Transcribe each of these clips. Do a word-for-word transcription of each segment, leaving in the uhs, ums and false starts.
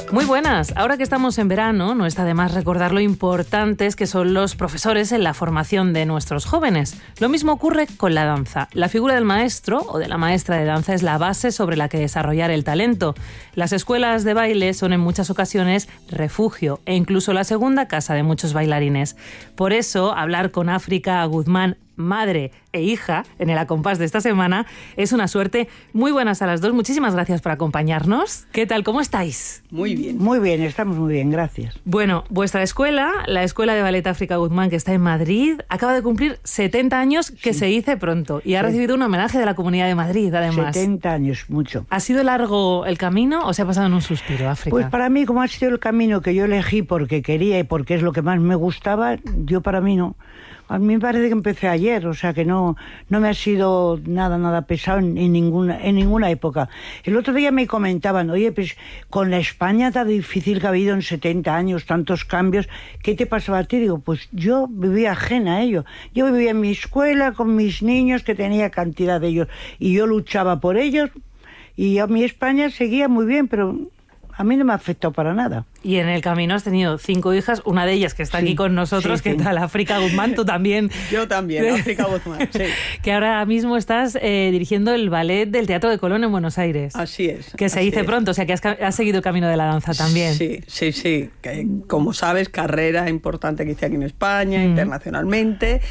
Muy buenas. Ahora que estamos en verano, no está de más recordar lo importantes que son los profesores en la formación de nuestros jóvenes. Lo mismo ocurre con la danza. La figura del maestro o de la maestra de danza es la base sobre la que desarrollar el talento. Las escuelas de baile son en muchas ocasiones refugio e incluso la segunda casa de muchos bailarines. Por eso, hablar con África Guzmán, madre e hija, en el Acompás de esta semana, es una suerte. Muy buenas a las dos, muchísimas gracias por acompañarnos. ¿Qué tal? ¿Cómo estáis? Muy bien. Muy bien, estamos muy bien, gracias. Bueno, vuestra escuela, la Escuela de Ballet África Guzmán, que está en Madrid, acaba de cumplir setenta años, que sí. Se dice pronto, y ha sí. recibido un homenaje de la Comunidad de Madrid, además. setenta años, mucho. ¿Ha sido largo el camino o se ha pasado en un suspiro, África? Pues para mí, como ha sido el camino que yo elegí porque quería y porque es lo que más me gustaba, yo para mí no. A mí me parece que empecé ayer, o sea que no, no me ha sido nada, nada pesado en, en, ninguna, en ninguna época. El otro día me comentaban, oye, pues con la España tan difícil que ha habido en setenta años, tantos cambios, ¿qué te pasaba a ti? Digo, pues yo vivía ajena a ello. Yo vivía en mi escuela con mis niños, que tenía cantidad de ellos, y yo luchaba por ellos, y a mi España seguía muy bien, pero a mí no me ha afectado para nada. Y en el camino has tenido cinco hijas, una de ellas que está sí, aquí con nosotros, sí, ¿qué sí. tal? África Guzmán, tú también. Yo también, África Guzmán, sí. Que ahora mismo estás eh, dirigiendo el ballet del Teatro de Colón en Buenos Aires. Así es. Que se dice es. pronto, o sea que has, has seguido el camino de la danza también. Sí, sí, sí. Que, como sabes, carrera importante que hice aquí en España, mm. internacionalmente,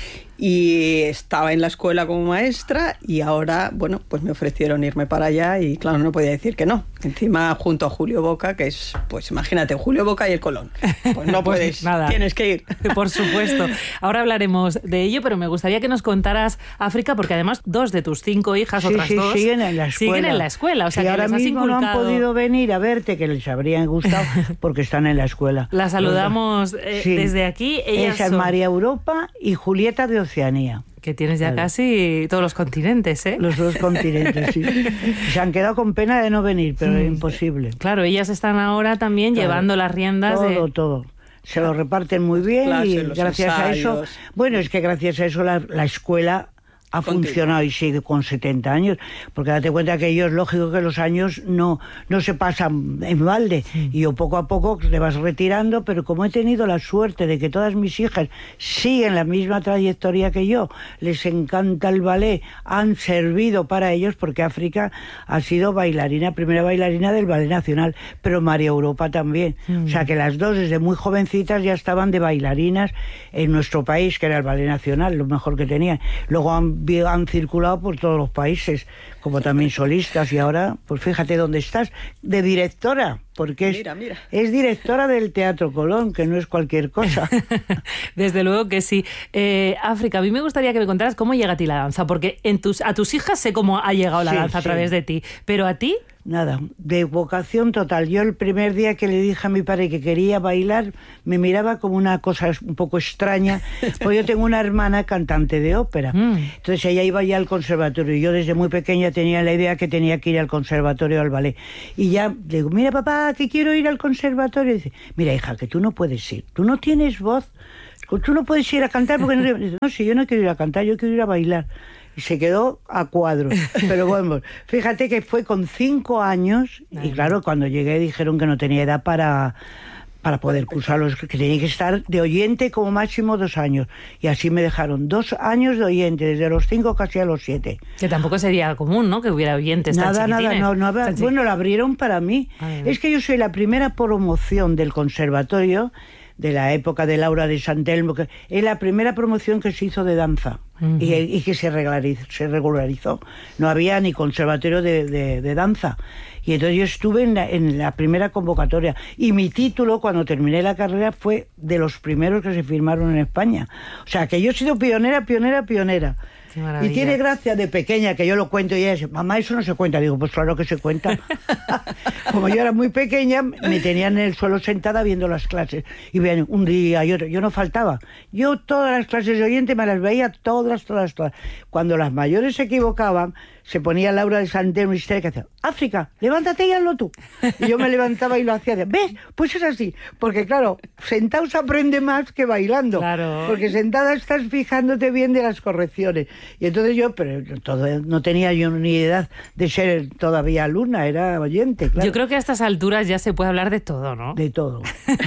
y estaba en la escuela como maestra y ahora, bueno, pues me ofrecieron irme para allá y claro, no podía decir que no. Encima junto a Julio Boca, que es, pues imagínate, Julio Boca y el Colón. Pues no puedes, pues nada. Tienes que ir. Por supuesto. Ahora hablaremos de ello, pero me gustaría que nos contaras, África, porque además dos de tus cinco hijas, sí, otras sí, dos, siguen en la escuela. Siguen en la escuela. O sea, sí, que ahora les has mismo inculcado... no han podido venir a verte, que les habrían gustado, porque están en la escuela. La saludamos eh, sí. desde aquí. Ellas Esa es son... María Europa y Julieta de Oceanía. Que tienes ya vale. casi todos los continentes, ¿eh? Los dos continentes, sí. Se han quedado con pena de no venir, pero es imposible. Claro, ellas están ahora también claro. llevando las riendas todo, de... Todo, todo. Se lo reparten muy bien clases, y gracias ensayos. a eso... Bueno, es que gracias a eso la, la escuela... ha Continua. funcionado y sigue con setenta años, porque date cuenta que ellos, lógico que los años no, no se pasan en balde, sí. y yo poco a poco te vas retirando, pero como he tenido la suerte de que todas mis hijas siguen la misma trayectoria que yo, les encanta el ballet, han servido para ellos, porque África ha sido bailarina, primera bailarina del Ballet Nacional, pero María Europa también, mm. o sea que las dos desde muy jovencitas ya estaban de bailarinas en nuestro país, que era el Ballet Nacional, lo mejor que tenían. Luego han han circulado por todos los países, como también solistas, y ahora, pues fíjate dónde estás, de directora, porque es, mira, mira. es directora del Teatro Colón, que no es cualquier cosa. Desde luego que sí. Eh, África, a mí me gustaría que me contaras cómo llega a ti la danza, porque en tus, a tus hijas sé cómo ha llegado la sí, danza a sí. través de ti, pero a ti... Nada, de vocación total. Yo el primer día que le dije a mi padre que quería bailar, me miraba como una cosa un poco extraña, porque yo tengo una hermana cantante de ópera. Mm. Entonces ella iba ya al conservatorio, y yo desde muy pequeña tenía la idea que tenía que ir al conservatorio, al ballet. Y ya le digo, mira papá, que quiero ir al conservatorio. Y dice, mira hija, que tú no puedes ir, tú no tienes voz, tú no puedes ir a cantar, porque no... Dice, no, si yo no quiero ir a cantar, yo quiero ir a bailar. Y se quedó a cuadros. Pero bueno, fíjate que fue con cinco años, y claro, cuando llegué dijeron que no tenía edad para, para poder cursarlos, que tenía que estar de oyente como máximo dos años. Y así me dejaron dos años de oyente, desde los cinco casi a los siete. Que tampoco sería común, ¿no?, que hubiera oyentes tan Nada, nada, no, no había, tan bueno, lo abrieron para mí. Ay, es que yo soy la primera promoción del conservatorio, de la época de Laura de Santelmo, que es la primera promoción que se hizo de danza. Uh-huh. y, y que se regularizó, se regularizó. No había ni conservatorio de, de, de danza. Y entonces yo estuve en la, en la primera convocatoria. Y mi título, cuando terminé la carrera, fue de los primeros que se firmaron en España. O sea, que yo he sido pionera, pionera, pionera. Y tiene gracia de pequeña, que yo lo cuento y ella dice, mamá, eso no se cuenta. Digo, pues claro que se cuenta. Como yo era muy pequeña, me tenían en el suelo sentada viendo las clases. Y bien, un día y otro, yo no faltaba. Yo todas las clases de oyente me las veía todas, todas, todas. Cuando las mayores se equivocaban, se ponía Laura de San Telmo y que hacía, África, levántate y hazlo tú. Y yo me levantaba y lo hacía. ¿Ves? Pues es así. Porque claro, sentado se aprende más que bailando. Claro. Porque sentada estás fijándote bien de las correcciones. Y entonces yo, pero todo, no tenía yo ni edad de ser todavía alumna, era oyente, claro. Yo creo que a estas alturas ya se puede hablar de todo, ¿no? De todo.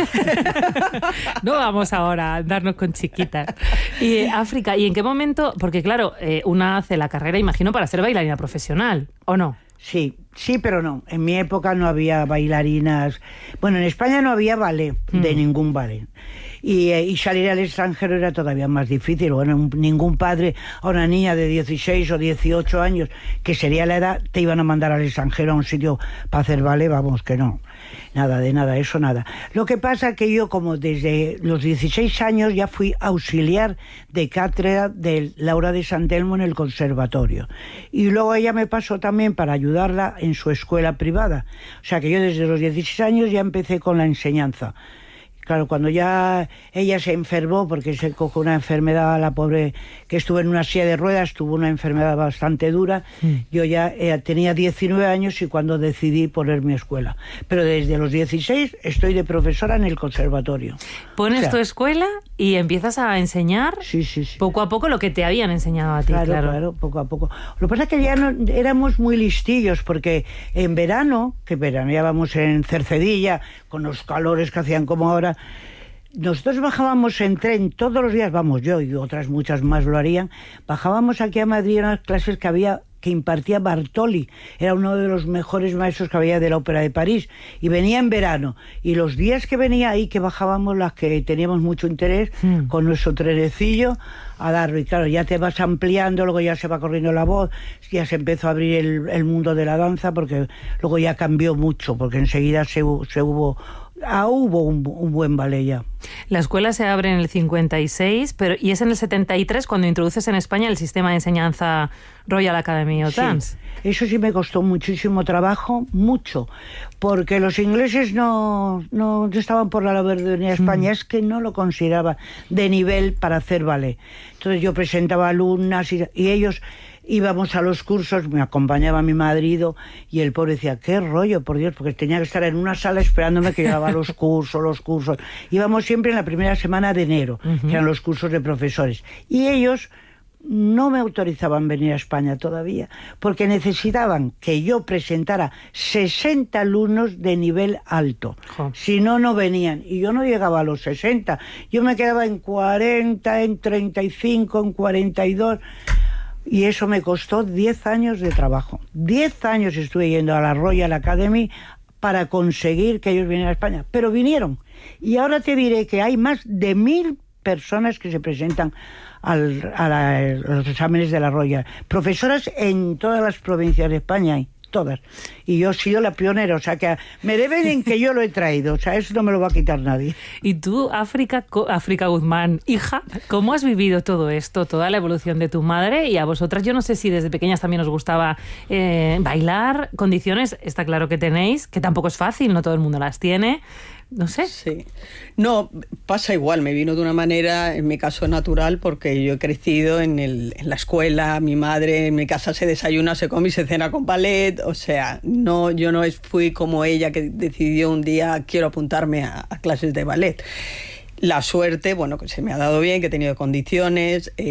No vamos ahora a darnos con chiquitas. Y eh, África, ¿y en qué momento? Porque claro, eh, una hace la carrera, imagino, para ser bailarina profesional, ¿o no? Sí, sí, pero no. En mi época no había bailarinas. Bueno, en España no había ballet, mm. de ningún ballet. Y, eh, y salir al extranjero era todavía más difícil. Bueno, un, ningún padre a una niña de dieciséis o dieciocho años, que sería la edad, te iban a mandar al extranjero a un sitio para hacer ballet, vamos, que no. Nada, de nada, eso nada. Lo que pasa es que yo, como desde los dieciséis años, ya fui auxiliar de cátedra de Laura de San Telmo en el conservatorio. Y luego ella me pasó también para ayudarla en su escuela privada. O sea que yo desde los dieciséis años ya empecé con la enseñanza. Claro, cuando ya ella se enfermó, porque se cogió una enfermedad, la pobre, que estuvo en una silla de ruedas, tuvo una enfermedad bastante dura, mm. yo ya eh, tenía diecinueve años y cuando decidí poner mi escuela. Pero desde los dieciséis estoy de profesora en el conservatorio. Pones o sea, tu escuela y empiezas a enseñar sí, sí, sí. poco a poco lo que te habían enseñado a ti. Claro, claro, claro, poco a poco. Lo que pasa es que ya no, éramos muy listillos, porque en verano, que veraneábamos en Cercedilla, con los calores que hacían como ahora, nosotros bajábamos en tren todos los días, vamos, yo y otras muchas más lo harían, bajábamos aquí a Madrid a unas clases que había, que impartía Bartoli, era uno de los mejores maestros que había de la Ópera de París, y venía en verano, y los días que venía ahí, que bajábamos las que teníamos mucho interés, mm. con nuestro trenecillo, a darlo, y claro, ya te vas ampliando, luego ya se va corriendo la voz, ya se empezó a abrir el, el mundo de la danza, porque luego ya cambió mucho, porque enseguida se, se hubo... Ah, hubo un, un buen ballet ya. La escuela se abre en el cincuenta y seis, pero y es en el setenta y tres cuando introduces en España el sistema de enseñanza Royal Academy of Dance. Sí, eso sí me costó muchísimo trabajo, mucho, porque los ingleses no, no estaban por la labor de venir a España, mm. es que no lo consideraba de nivel para hacer ballet. Entonces yo presentaba alumnas y, y ellos... íbamos a los cursos, me acompañaba mi marido y el pobre decía, qué rollo, por Dios, porque tenía que estar en una sala esperándome que llevaba los cursos, los cursos. Íbamos siempre en la primera semana de enero, uh-huh. que eran los cursos de profesores. Y ellos no me autorizaban venir a España todavía, porque necesitaban que yo presentara sesenta alumnos de nivel alto. Uh-huh. Si no, no venían. Y yo no llegaba a los sesenta. Yo me quedaba en cuarenta, en treinta y cinco, en cuarenta y dos... Y eso me costó diez años de trabajo. diez años estuve yendo a la Royal Academy para conseguir que ellos vinieran a España. Pero vinieron. Y ahora te diré que hay más de mil personas que se presentan al, a, la, a los exámenes de la Royal. Profesoras en todas las provincias de España hay. Todas. Y yo he sido la pionera, o sea que me deben en que yo lo he traído, o sea, eso no me lo va a quitar nadie. Y tú, África, África Guzmán, hija, ¿cómo has vivido todo esto, toda la evolución de tu madre? Y a vosotras, yo no sé si desde pequeñas también os gustaba eh, bailar, condiciones, está claro que tenéis, que tampoco es fácil, no todo el mundo las tiene. No sé. Sí. No, pasa igual, me vino de una manera, en mi caso natural, porque yo he crecido en, el, en la escuela, mi madre en mi casa se desayuna, se come y se cena con ballet, o sea, no, yo no fui como ella que decidió un día quiero apuntarme a, a clases de ballet. La suerte, bueno, que se me ha dado bien, que he tenido condiciones, eh,